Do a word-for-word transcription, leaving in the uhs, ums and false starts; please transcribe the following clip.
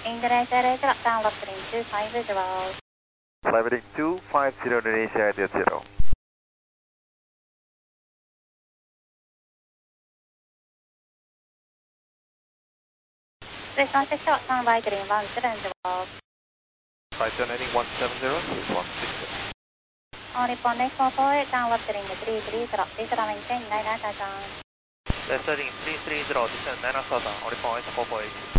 Indonesia Racer, download heading two five zero. Flight heading two five zero Indonesia at zero. Response to short sound by green one seven zero. Flight heading one seven zero, one six zero. On report next four four eight, download heading three three zero, please maintain nine nine southbound. Descending three three zero, descend nine nine southbound, on report four four eight.